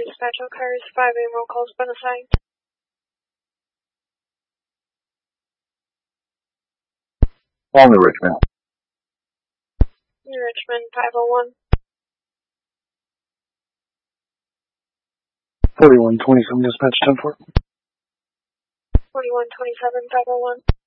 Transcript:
dispatch on cars, 5 roll calls been assigned. Only Richmond. Richmond, 501. 4127 dispatch 10-4. 4127, 501.